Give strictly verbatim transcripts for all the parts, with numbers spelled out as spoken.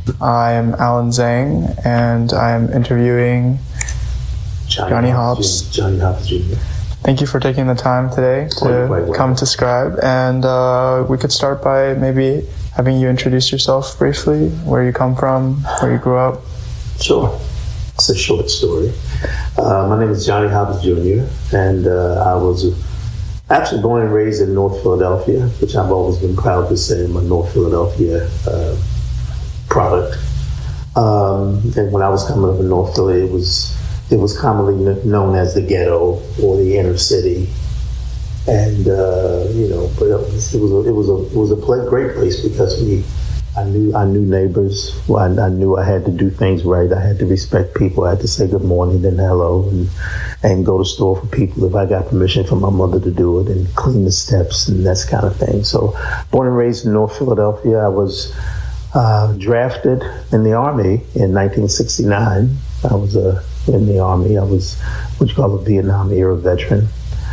I am Alan Zhang, and I am interviewing Johnny, Johnny Hobbs. Hobbs. Johnny Hobbs Junior Thank you for taking the time today to Quite, quite well. come to Scribe. And uh, we could start by maybe having you introduce yourself briefly, where you come from, where you grew up. Sure. It's a short story. Uh, my name is Johnny Hobbs Junior, and uh, I was actually born and raised in North Philadelphia, which I've always been proud to say I'm a North Philadelphia uh, product. Um, and when I was coming up in North Philly, it was it was commonly known as the ghetto or the inner city, and uh, you know, but it was it was a, it was a, it was a play, great place because we I knew I knew neighbors. Well, I, I knew I had to do things right. I had to respect people. I had to say good morning, then hello, and and go to the store for people if I got permission from my mother to do it, and clean the steps and that kind of thing. So, born and raised in North Philadelphia, I was uh, drafted in the Army in nineteen sixty-nine. I was uh, in the Army. I was what you call a Vietnam era veteran.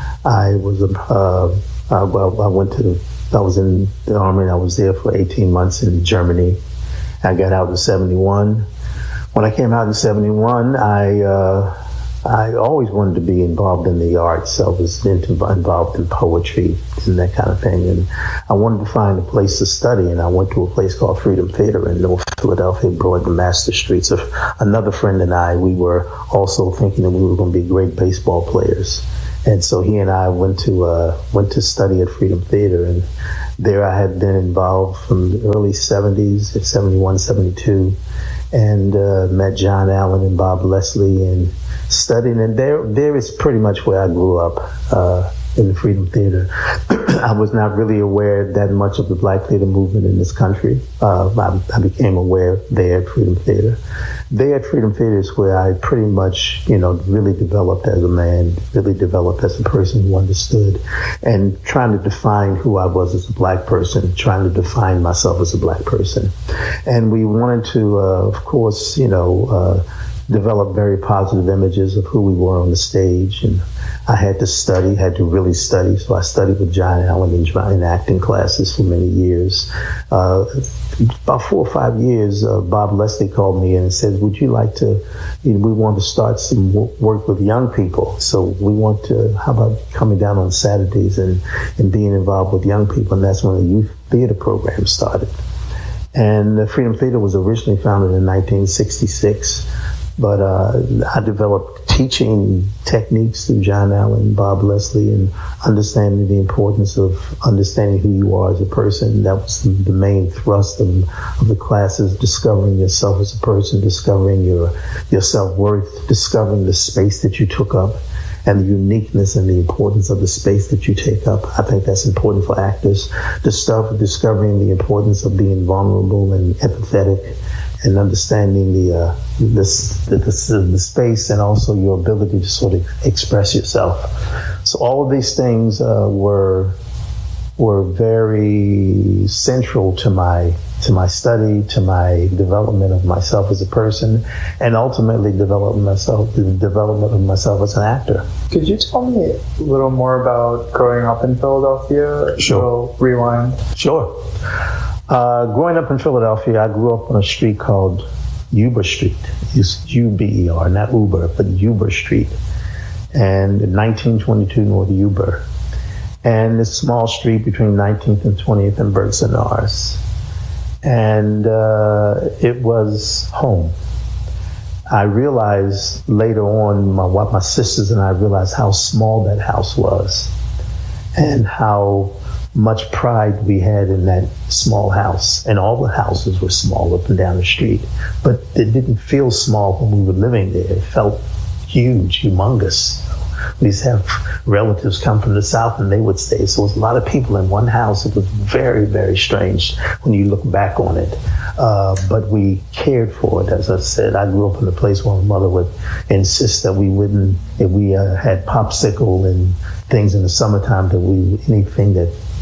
I was a uh, I, well, I went to the I was in the Army and I was there for eighteen months in Germany. I got out in seventy-one. When I came out in seventy-one, I uh, I always wanted to be involved in the arts. I was into, involved in poetry and that kind of thing. And I wanted to find a place to study, and I went to a place called Freedom Theater in North Philadelphia, Broad and Master Streets. Another friend and I, we were also thinking that we were going to be great baseball players. And so he and I went to uh, went to study at Freedom Theater, and there I had been involved from the early seventies, at seventy-one, seventy-two, and uh, met John Allen and Bob Leslie and studied. And there, there is pretty much where I grew up, uh, in the Freedom Theater. I was not really aware that much of the Black theater movement in this country. Uh, I, I became aware there at Freedom Theater. There at Freedom Theater is where I pretty much, you know, really developed as a man, really developed as a person who understood, and trying to define who I was as a Black person, trying to define myself as a Black person. And we wanted to, uh, of course, you know, uh, develop very positive images of who we were on the stage. And I had to study, had to really study. So I studied with John Allen in, in acting classes for many years. Uh, about four or five years, uh, Bob Leslie called me and said, would you like to, you know, we want to start some work with young people. So we want to, how about coming down on Saturdays and, and being involved with young people? And that's when the youth theater program started. And the Freedom Theater was originally founded in nineteen sixty-six. But uh, I developed teaching techniques through John Allen and Bob Leslie, and understanding the importance of understanding who you are as a person. That was the, the main thrust of, of the classes: discovering yourself as a person, discovering your your self-worth, discovering the space that you took up, and the uniqueness and the importance of the space that you take up. I think that's important for actors. The stuff of discovering the importance of being vulnerable and empathetic, and understanding the, uh, this, the, the the space, and also your ability to sort of express yourself. So all of these things uh, were were very central to my to my study, to my development of myself as a person, and ultimately developing myself, the development of myself as an actor. Could you tell me a little more about growing up in Philadelphia? Sure. We'll rewind. Sure. Uh, growing up in Philadelphia, I grew up on a street called Uber Street. It's U B E R, not Uber, but Uber Street. And nineteen twenty-two North Uber. And this small street between nineteenth and twentieth and Berks and Norris. And uh, it was home. I realized later on, my, what my sisters and I realized how small that house was, and how much pride we had in that small house. And all the houses were small up and down the street, but it didn't feel small when we were living there. It felt huge, humongous. We used to have relatives come from the South and they would stay. So it was a lot of people in one house. It was very, very strange when you look back on it. Uh, but we cared for it. As I said, I grew up in a place where my mother would insist that we wouldn't, if we uh, had popsicle and things in the summertime, that we, anything that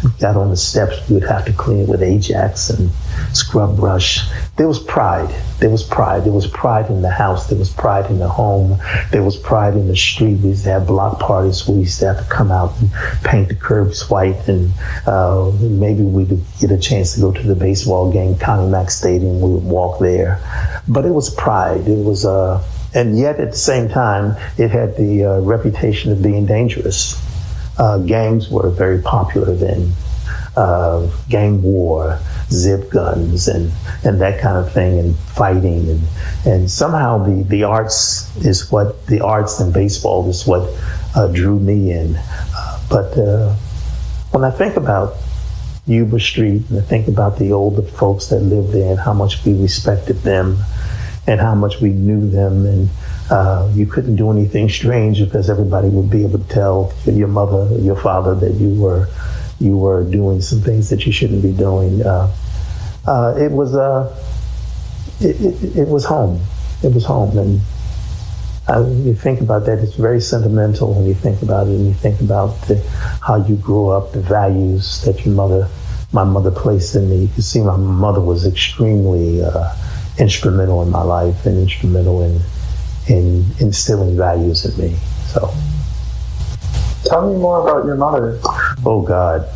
got on the steps, we would have to clean it with Ajax and scrub brush. There was pride. There was pride. There was pride in the house. There was pride in the home. There was pride in the street. We used to have block parties where we used to have to come out and paint the curbs white, and uh, maybe we would get a chance to go to the baseball game, Connie Mack Stadium. We would walk there. But it was pride. It was, uh, and yet at the same time, it had the uh, reputation of being dangerous. Uh, gangs were very popular then. Uh, gang war, zip guns, and, and that kind of thing, and fighting, and and somehow the, the arts is what the arts and baseball is what uh, drew me in. Uh, but uh, when I think about Yuba Street, and I think about the older folks that lived there and how much we respected them, and how much we knew them, and uh, you couldn't do anything strange because everybody would be able to tell your mother, your father that you were. you were doing some things that you shouldn't be doing. Uh, uh, it was uh, it, it, it was home. It was home, and uh, when you think about that, it's very sentimental when you think about it, and you think about the, how you grew up, the values that your mother, my mother placed in me. You can see my mother was extremely uh, instrumental in my life and instrumental in in instilling values in me. So. Tell me more about your mother. Oh, God.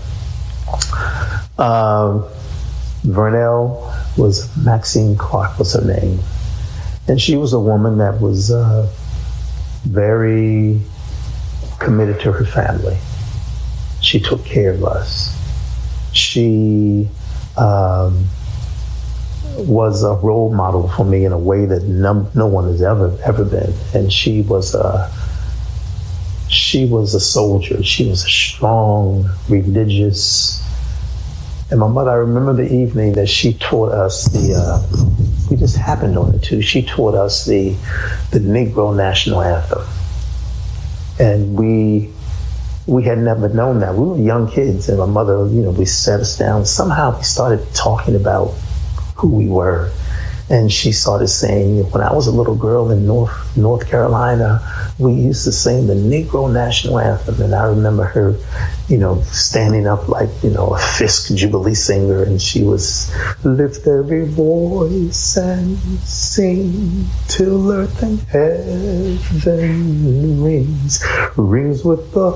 Um, Vernell was, Maxine Clark was her name. And she was a woman that was uh, very committed to her family. She took care of us. She um, was a role model for me in a way that no, no one has ever, ever been. And she was a She was a soldier. She was a strong, religious. And my mother, I remember the evening that she taught us the, uh, we just happened on it too. She taught us the, the Negro National Anthem. And we, we had never known that. We were young kids, and my mother, you know, we sat us down. Somehow we started talking about who we were. And she started saying, when I was a little girl in North North Carolina, we used to sing the Negro National Anthem. And I remember her, you know, standing up like, you know, a Fisk Jubilee singer. And she was, lift every voice and sing till earth and heaven rings, rings with the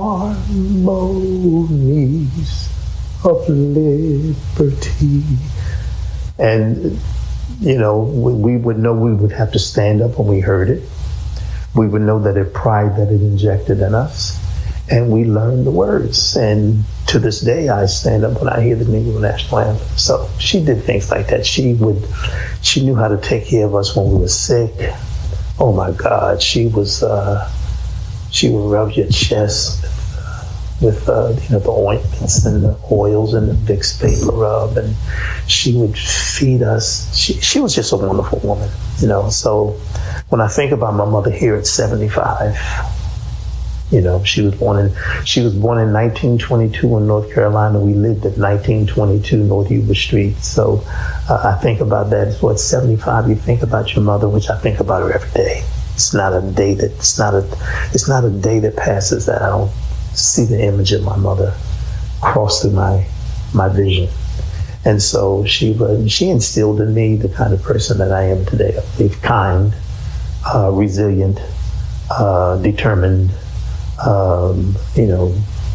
harmonies of liberty. And you know, we, we would know we would have to stand up when we heard it. We would know that it pride that it injected in us. And we learned the words. And to this day, I stand up when I hear the Negro National Anthem. So she did things like that. She would, she knew how to take care of us when we were sick. Oh my God, she was, uh, she would rub your chest with uh, you know, the ointments and the oils and the Vicks Vapor Rub, and she would feed us. She she was just a wonderful woman, you know. So when I think about my mother here at seventy-five, you know, she was born in she was born in nineteen twenty-two in North Carolina. We lived at nineteen twenty-two North Yuba Street. So uh, I think about that. So at seventy-five, you think about your mother, which I think about her every day. It's not a day that it's not a it's not a day that passes that I don't see the image of my mother cross through my my vision. And so she was, she instilled in me the kind of person that I am today. I believe kind, uh, resilient, uh, determined, um, you know,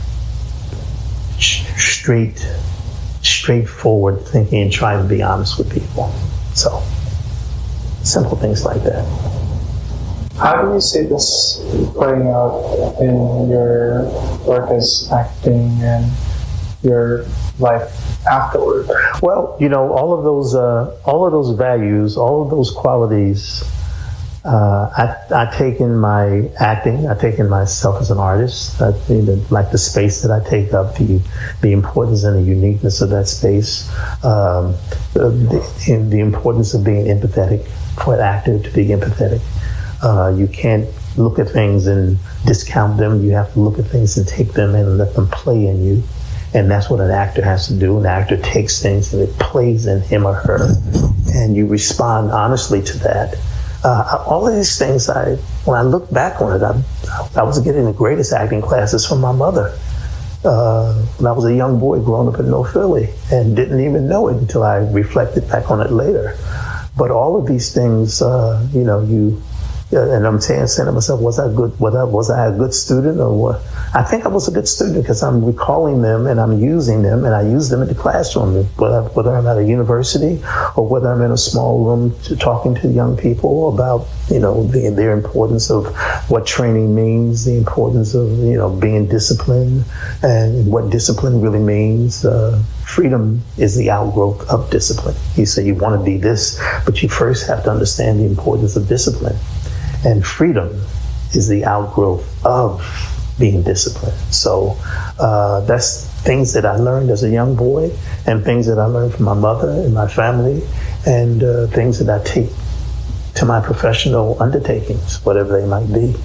straight, straightforward thinking and trying to be honest with people. So simple things like that. How do you see this playing out in your work as acting and your life afterward? Well, you know, all of those, uh, all of those values, all of those qualities, uh, I, I take in my acting. I take in myself as an artist. I, you know, like the space that I take up, the the importance and the uniqueness of that space, um, the, the, the importance of being empathetic, for an actor to be empathetic. Uh, you can't look at things and discount them. You have to look at things and take them in and let them play in you. And that's what an actor has to do. An actor takes things and it plays in him or her. And you respond honestly to that. Uh, all of these things, I when I look back on it, I, I was getting the greatest acting classes from my mother. uh, when I was a young boy growing up in North Philly, and didn't even know it until I reflected back on it later. But all of these things, uh, you know, you, and I'm saying, saying to myself, was I good? Was I, was I a good student, or what? I think I was a good student because I'm recalling them and I'm using them, and I use them in the classroom, whether, whether I'm at a university or whether I'm in a small room to, talking to young people about, you know, the, their importance of what training means, the importance of, you know, being disciplined, and what discipline really means. Uh, freedom is the outgrowth of discipline. You say you want to be this, but you first have to understand the importance of discipline. And freedom is the outgrowth of being disciplined. So uh, that's things that I learned as a young boy, and things that I learned from my mother and my family, and uh, things that I take to my professional undertakings, whatever they might be.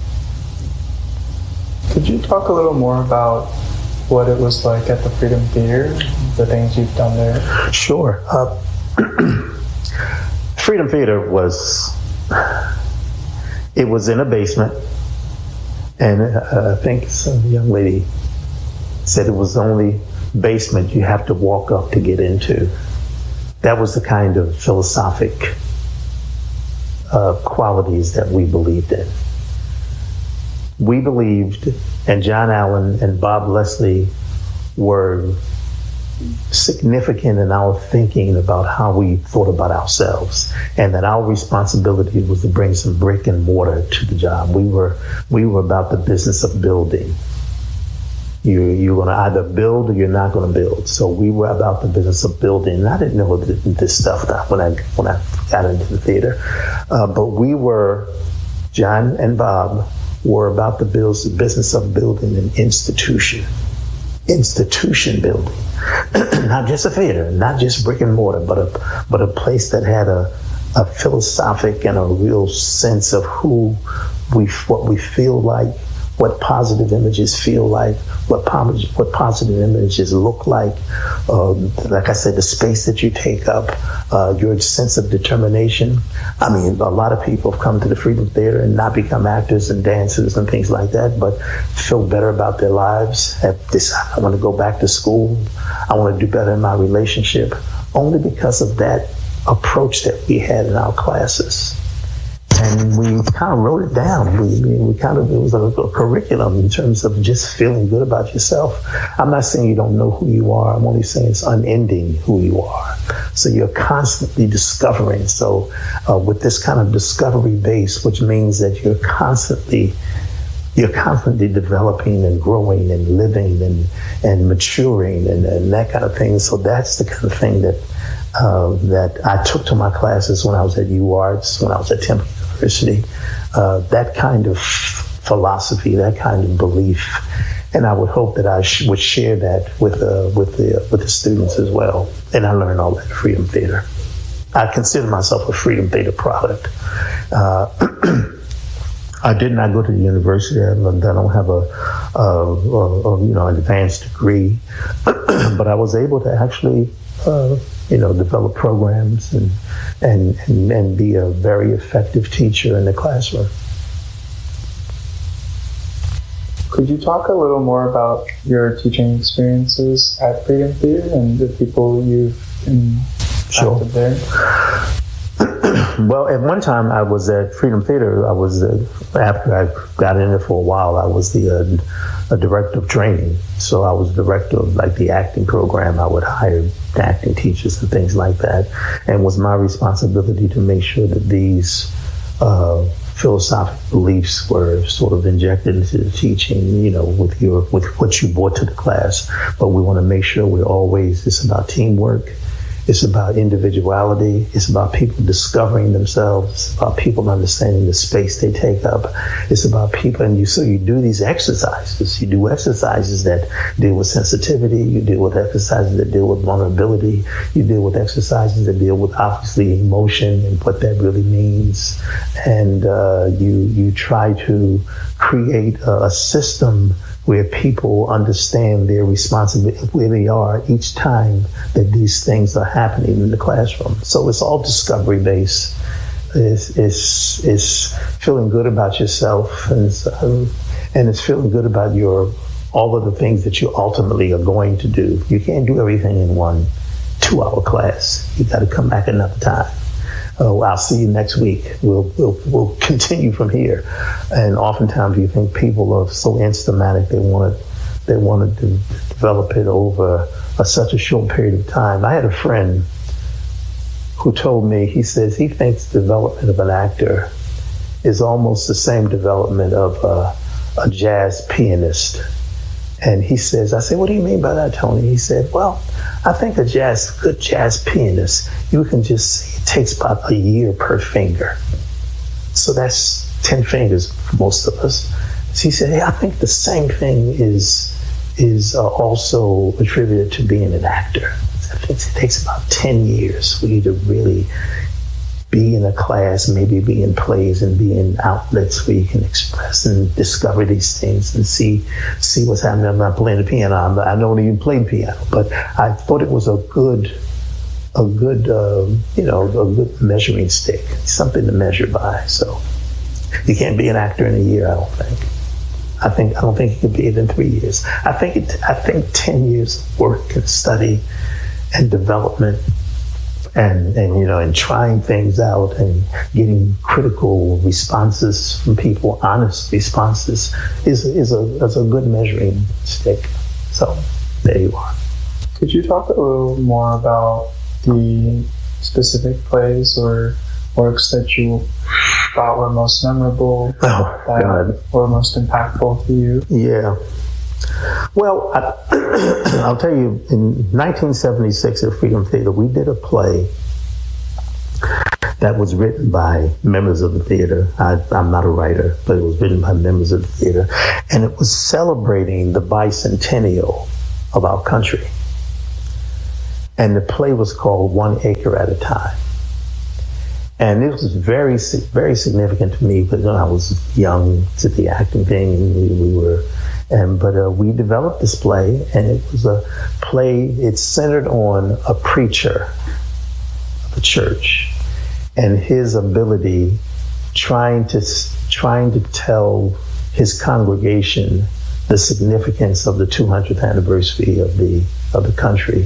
Could you talk a little more about what it was like at the Freedom Theater, the things you've done there? Sure. Uh, Freedom Theater was, it was in a basement, and uh, I think some young lady said it was the only basement you have to walk up to get into. That was the kind of philosophic uh, qualities that we believed in. We believed, and John Allen and Bob Leslie were significant in our thinking about how we thought about ourselves, and that our responsibility was to bring some brick and mortar to the job. We were we were about the business of building. You, you're going to either build or you're not going to build. So we were about the business of building. And I didn't know this stuff when I when I got into the theater, uh, but we were, John and Bob were about the business of building an institution. Institution building. Not just a theater, not just brick and mortar, but a but a place that had a, a philosophic and a real sense of who we, what we feel like, what positive images feel like, what, what positive images look like. Uh, like I said, the space that you take up, uh, your sense of determination. I mean, a lot of people have come to the Freedom Theater and not become actors and dancers and things like that, but feel better about their lives, have decided, I want to go back to school, I want to do better in my relationship, only because of that approach that we had in our classes. And we kind of wrote it down. We, we kind of, it was a, a curriculum in terms of just feeling good about yourself. I'm not saying you don't know who you are. I'm only saying it's unending who you are. So you're constantly discovering. So uh, with this kind of discovery base, which means that you're constantly, you're constantly developing and growing and living and, and maturing and, and that kind of thing. So that's the kind of thing that uh, that I took to my classes when I was at UArts, when I was at Temple University, uh, that kind of philosophy, that kind of belief, and I would hope that I sh- would share that with uh, with the with the students as well. And I learned all that at Freedom Theater. I consider myself a Freedom Theater product. Uh, I did not go to the university. I don't have a, a, a, a you know an advanced degree, but I was able to actually. Uh, you know, develop programs and, and and and be a very effective teacher in the classroom. Could you talk a little more about your teaching experiences at Freedom Theater and the people you've impacted Sure. there? Well, at one time I was at Freedom Theater. I was, uh, after I got in there for a while, I was the uh, a director of training. So I was director of like the acting program. I would hire acting teachers and things like that. And it was my responsibility to make sure that these uh, philosophical beliefs were sort of injected into the teaching, you know, with your with what you brought to the class. But we want to make sure we're always, it's about teamwork. It's about individuality. It's about people discovering themselves. It's about people understanding the space they take up. It's about people, and you so you do these exercises. You do exercises that deal with sensitivity. You deal with exercises that deal with vulnerability. You deal with exercises that deal with obviously emotion and what that really means. And uh, you you try to create a, a system where people understand their responsibility, where they are each time that these things are happening in the classroom. So it's all discovery based. It's, it's, it's feeling good about yourself, and it's, um, and it's feeling good about your all of the things that you ultimately are going to do. You can't do everything in one two-hour class. You got to come back another time. Oh, I'll see you next week. We'll, we'll we'll continue from here. And oftentimes you think people are so instamatic, they want to they want to develop it over a, such a short period of time. I had a friend who told me, he says he thinks development of an actor is almost the same development of a, a jazz pianist. And he says, I said, what do you mean by that, Tony? He said, well, I think a jazz, good jazz pianist, you can just see it takes about a year per finger. So that's ten fingers for most of us. So he said, hey, I think the same thing is, is uh, also attributed to being an actor. I think it takes about ten years for you to really be in a class, maybe be in plays and be in outlets where you can express and discover these things and see see what's happening. I'm not playing the piano. I'm, I don't even play the piano, but I thought it was a good, a good, um, you know, a good measuring stick, something to measure by. So you can't be an actor in a year, I don't think. I think I don't think you can be it in three years. I think it. I think ten years of work and study and development. And, and, you know, and trying things out and getting critical responses from people, honest responses, is, is, a, is a good measuring stick. So there you are. Could you talk a little more about the specific plays or works that you thought were most memorable, oh, that God. were most impactful to you? Yeah. Well, I, I'll tell you, in nineteen seventy-six at Freedom Theater, we did a play that was written by members of the theater. I, I'm not a writer, but it was written by members of the theater. And it was celebrating the bicentennial of our country. And the play was called One Acre at a Time. And it was very, very significant to me because, you know, I was young to the acting thing, and we, we were... And, but uh, we developed this play, and it was a play, it's centered on a preacher of a church and his ability trying to trying to tell his congregation the significance of the two hundredth anniversary of the of the country,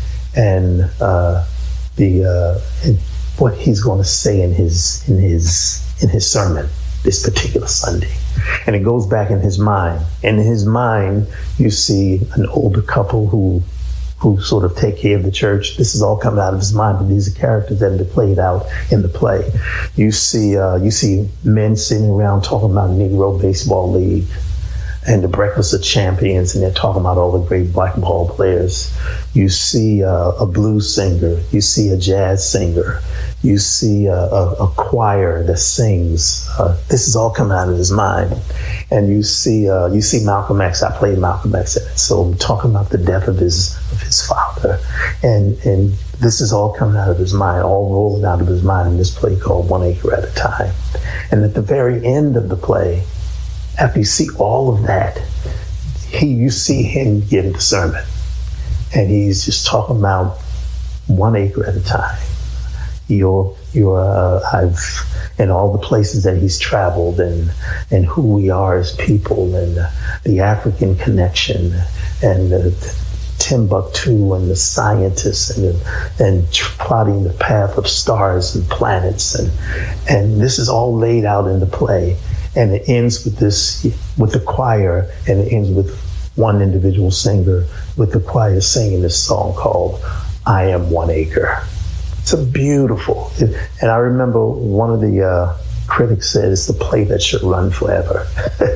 and uh, the uh, and what he's going to say in his in his in his sermon this particular Sunday. And it goes back in his mind. And in his mind, you see an older couple who who sort of take care of the church. This is all coming out of his mind, but these are characters that are played out in the play. You see uh, you see men sitting around talking about Negro Baseball League and the Breakfast of Champions, and they're talking about all the great black ball players. You see uh, a blues singer. You see a jazz singer. You see a, a, a choir that sings. Uh, this is all coming out of his mind. And you see uh, you see Malcolm X. I played Malcolm X in it. So I'm talking about the death of his of his father. And and this is all coming out of his mind, all rolling out of his mind in this play called One Acre at a Time. And at the very end of the play, after you see all of that, he you see him give the sermon. And he's just talking about one acre at a time. Your, your, uh, I've, and all the places that he's traveled, and and who we are as people, and uh, the African connection, and uh, Timbuktu, and the scientists, and and plotting the path of stars and planets, and and this is all laid out in the play, and it ends with this, with the choir, and it ends with one individual singer, with the choir singing this song called "I Am One Acre." It's a beautiful, it, and I remember one of the uh, critics said it's the play that should run forever.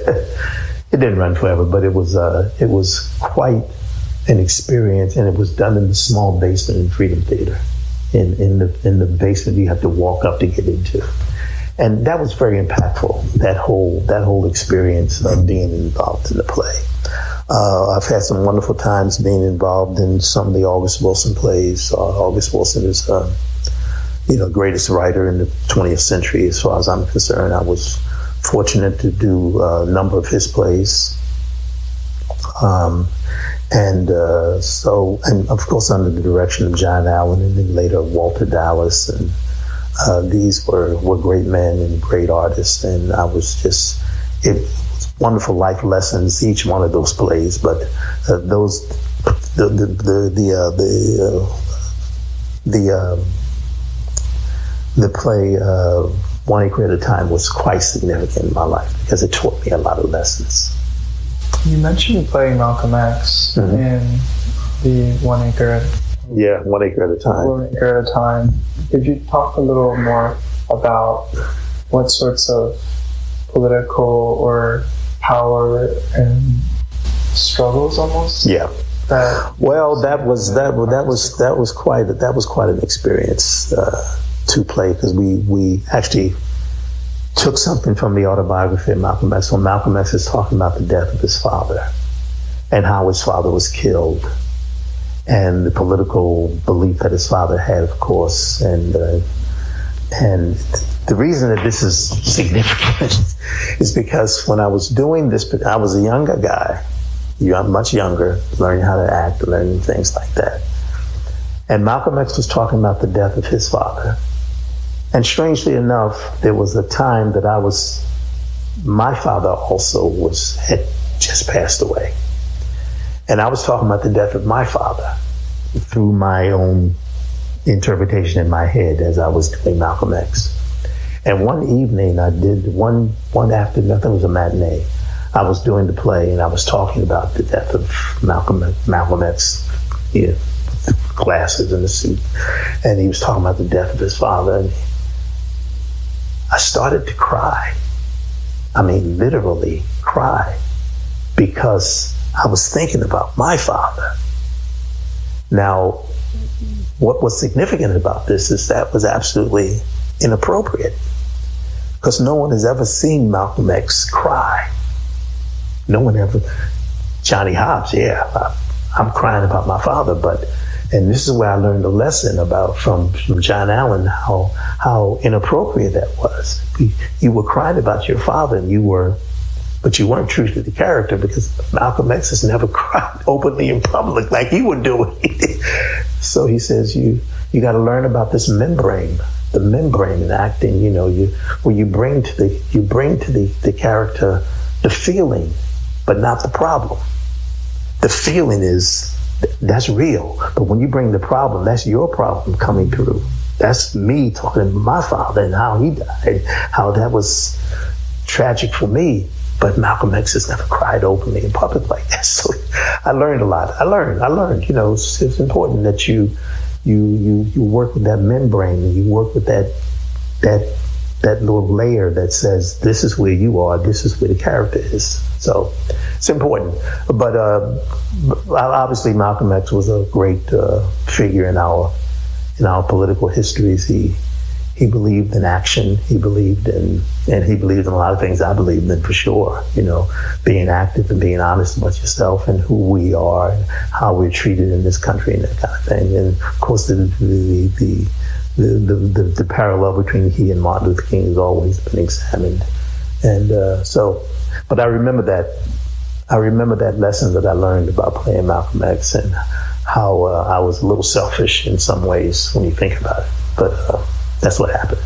It didn't run forever, but it was uh, it was quite an experience, and it was done in the small basement in Freedom Theater. In in the in the basement you have to walk up to get into, and that was very impactful. That whole that whole experience of being involved in the play. Uh, I've had some wonderful times being involved in some of the August Wilson plays. Uh, August Wilson is, uh, you know, greatest writer in the twentieth century, as far as I'm concerned. I was fortunate to do a number of his plays, um, and uh, so, and of course, under the direction of John Allen, and then later Walter Dallas, and uh, these were were great men and great artists, and I was just it. wonderful life lessons, each one of those plays, but uh, those, the, the, the, the, uh, the, uh, the, um, the play, uh, One Acre at a Time was quite significant in my life because it taught me a lot of lessons. You mentioned playing Malcolm X mm-hmm. in the One Acre. Yeah, One Acre at a Time. One Acre at a Time. Could you talk a little more about what sorts of political or power and struggles almost? Yeah. That well, that was that was that was that was quite that was quite an experience uh, to play because we we actually took something from the autobiography of Malcolm X. So Malcolm X is talking about the death of his father and how his father was killed, and the political belief that his father had, of course, and uh, and the reason that this is significant is because when I was doing this, I was a younger guy, much younger, learning how to act, learning things like that. And Malcolm X was talking about the death of his father. And strangely enough, there was a time that I was, my father also was, had just passed away. And I was talking about the death of my father through my own interpretation in my head as I was doing Malcolm X. And one evening I did, one one afternoon, I think it was a matinee, I was doing the play and I was talking about the death of Malcolm Malcolm X, you know, the glasses and the suit. And he was talking about the death of his father. And I started to cry. I mean, literally cry, because I was thinking about my father. Now, what was significant about this is that was absolutely inappropriate, because no one has ever seen Malcolm X cry. No one ever, Johnny Hobbs, yeah, I, I'm crying about my father, but, and this is where I learned a lesson about from, from John Allen, how how inappropriate that was. You, you were crying about your father, and you were, but you weren't true to the character, because Malcolm X has never cried openly in public like you were doing. So he says, you you got to learn about this membrane, the membrane in acting. You know, you where you bring to the you bring to the, the character the feeling, but not the problem. The feeling is that's real, but when you bring the problem, that's your problem coming through. That's me talking about my father and how he died, how that was tragic for me. But Malcolm X has never cried openly in public like that. So I learned a lot. I learned, I learned, you know, it's, it's important that you, you, you, you work with that membrane, and you work with that, that, that little layer that says, this is where you are, this is where the character is. So it's important. But uh, obviously Malcolm X was a great uh, figure in our, in our political histories. He, He believed in action. He believed in, and he believed in a lot of things I believed in for sure. You know, being active and being honest about yourself and who we are and how we're treated in this country and that kind of thing. And of course, the the the the, the, the, the parallel between he and Martin Luther King has always been examined. And uh, so, but I remember that. I remember that lesson that I learned about playing Malcolm X, and how uh, I was a little selfish in some ways when you think about it. But uh, that's what happened.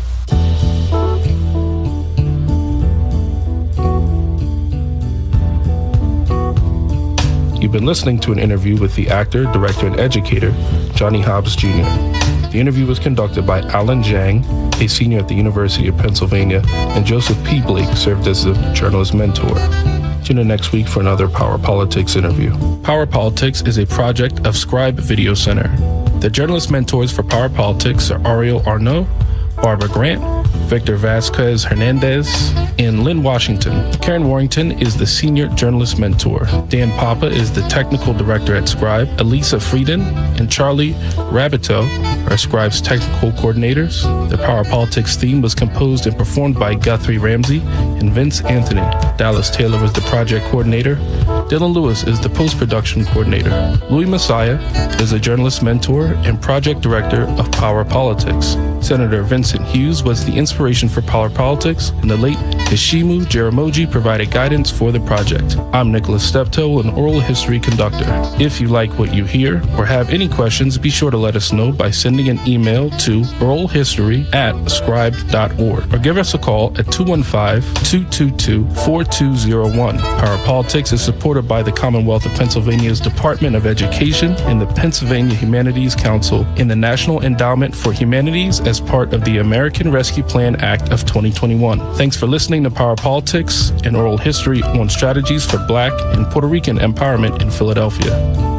You've been listening to an interview with the actor, director, and educator, Johnny Hobbs Junior The interview was conducted by Alan Zhang, a senior at the University of Pennsylvania, and Joseph P. Blake served as a journalist mentor. Tune in next week for another Power Politics interview. Power Politics is a project of Scribe Video Center. The journalist mentors for Power Politics are Ariel Arnaud, Barbara Grant, Victor Vasquez Hernandez, and Lynn Washington. Karen Warrington is the senior journalist mentor. Dan Papa is the technical director at Scribe. Elisa Frieden and Charlie Rabito are Scribe's technical coordinators. The Power Politics theme was composed and performed by Guthrie Ramsey and Vince Anthony. Dallas Taylor was the project coordinator. Dylan Lewis is the post-production coordinator. Louis Messiah is a journalist mentor and project director of Power Politics. Senator Vincent Hughes was the inspiration for Power Politics, and the late Ishimu Jaramogi provided guidance for the project. I'm Nicholas Steptoe, an oral history conductor. If you like what you hear or have any questions, be sure to let us know by sending an email to oralhistory at scribe dot org or give us a call at two one five, two two two, four two zero one. Power Politics is supported by the Commonwealth of Pennsylvania's Department of Education and the Pennsylvania Humanities Council and the National Endowment for Humanities as part of the American Rescue Plan Act of twenty twenty-one. Thanks for listening to Power Politics and Oral History on strategies for Black and Puerto Rican empowerment in Philadelphia.